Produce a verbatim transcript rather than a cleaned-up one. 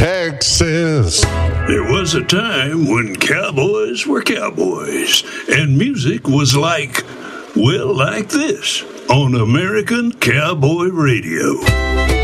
Texas. There was a time when cowboys were cowboys, and music was like, well, like this on American Cowboy Radio.